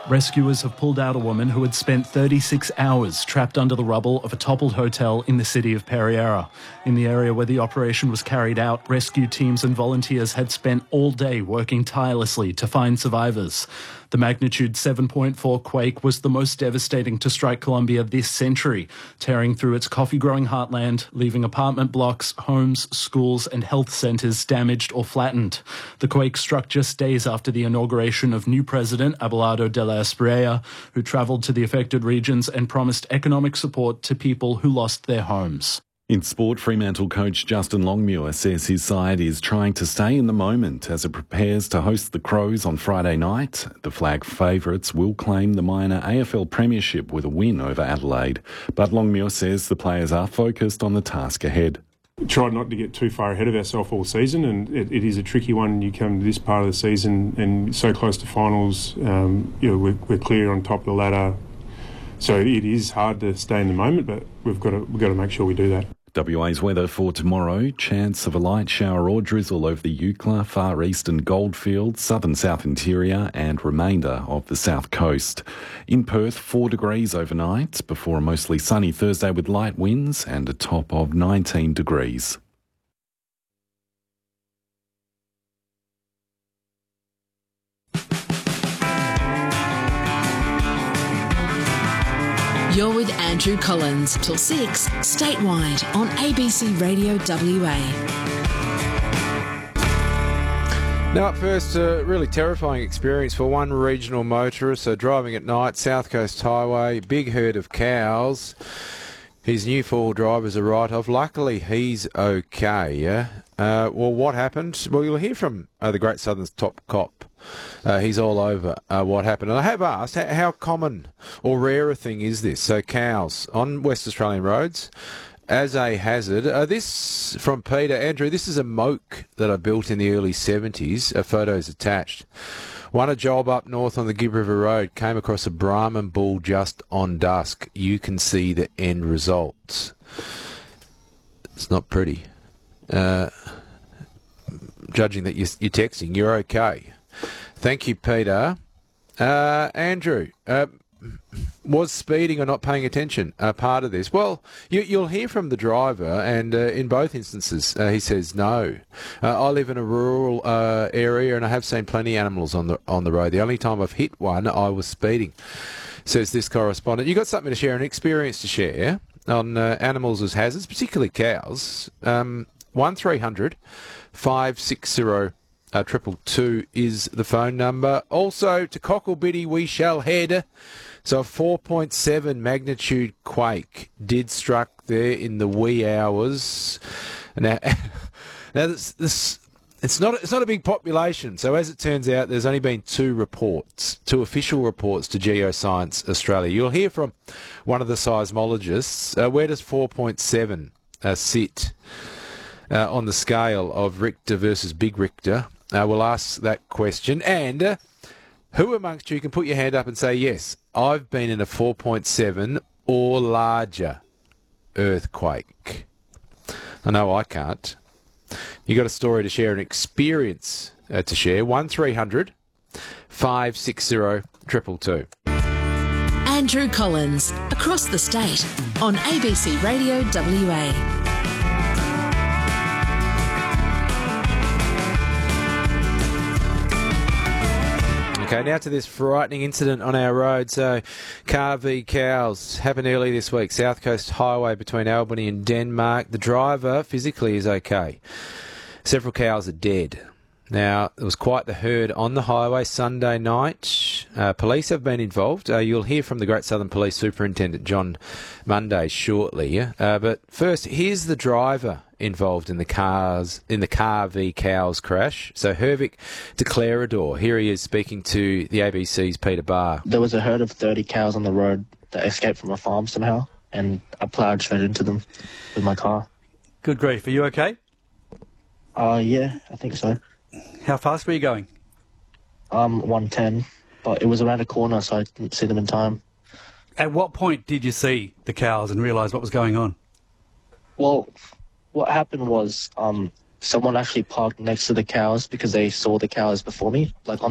Rescuers have pulled out a woman who had spent 36 hours trapped under the rubble of a toppled hotel in the city of Pereira. In the area where the operation was carried out, rescue teams and volunteers had spent all day working tirelessly to find survivors. The magnitude 7.4 quake was the most devastating to strike Colombia this century, tearing through its coffee-growing heartland, leaving apartment blocks, homes, schools and health centres damaged or flattened. The quake struck just days after the inauguration of new President Abelardo de la Espriella, who travelled to the affected regions and promised economic support to people who lost their homes. In sport, Fremantle coach Justin Longmuir says his side is trying to stay in the moment as it prepares to host the Crows on Friday night. The flag favourites will claim the minor AFL premiership with a win over Adelaide. But Longmuir says the players are focused on the task ahead. We try not to get too far ahead of ourselves all season, and it is a tricky one. You come to this part of the season and so close to finals, we're clear on top of the ladder. So it is hard to stay in the moment, but we've got to make sure we do that. WA's weather for tomorrow, chance of a light shower or drizzle over the Eucla, far eastern Goldfields, southern south interior and remainder of the south coast. In Perth, 4 degrees overnight before a mostly sunny Thursday with light winds and a top of 19 degrees. You're with Andrew Collins till 6, statewide on ABC Radio WA. Now up first, a really terrifying experience for one regional motorist. So driving at night, South Coast Highway, big herd of cows. His new 4 drivers are right off. Luckily, he's okay, yeah? Well, what happened? Well, you'll hear from the Great Southern's top cop. He's all over what happened. And I have asked, how common or rare a thing is this? So cows on West Australian roads as a hazard. This from Peter. Andrew, this is a moke that I built in the early 70s. A photo's attached. Won a job up north on the Gibb River Road. Came across a Brahman bull just on dusk. You can see the end results. It's not pretty. Judging that you're texting, you're okay. Thank you, Peter. Andrew, was speeding or not paying attention part of this? Well, you'll hear from the driver, and in both instances, he says no. I live in a rural area, and I have seen plenty of animals on the road. The only time I've hit one, I was speeding, says this correspondent. You got something to share, an experience to share on animals as hazards, particularly cows. 1300 560 222 is the phone number. Also, to Cocklebiddy we shall head. So a 4.7 magnitude quake did struck there in the wee hours. Now this it's not a big population. So as it turns out, there's only been 2 official reports to Geoscience Australia. You'll hear from one of the seismologists. Where does 4.7 sit on the scale of Richter versus Big Richter? We'll ask that question. And who amongst you can put your hand up and say, yes, I've been in a 4.7 or larger earthquake? I know I can't. You got a story to share, an experience to share. 1300 560 222. Andrew Collins, across the state on ABC Radio WA. Okay, now to this frightening incident on our road. So, car v cows happened early this week. South Coast Highway between Albany and Denmark. The driver physically is okay. Several cows are dead. Now, there was quite the herd on the highway Sunday night. Police have been involved. You'll hear from the Great Southern Police Superintendent John Monday shortly. But first, here's the driver involved in the car v cows crash. So Hervik Declarador, here he is speaking to the ABC's Peter Barr. There was a herd of 30 cows on the road that escaped from a farm somehow, and I ploughed straight into them with my car. Good grief, are you okay? Yeah, I think so. How fast were you going? 110, but it was around a corner, so I didn't see them in time. At what point did you see the cows and realise what was going on? Well, what happened was someone actually parked next to the cows because they saw the cows before me, like on